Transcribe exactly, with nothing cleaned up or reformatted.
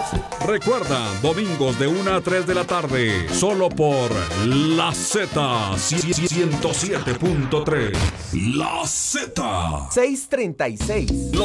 Recuerda, domingos de una a tres de la tarde, solo por La Z ciento siete punto tres. La Z. seiscientos treinta y seis. Los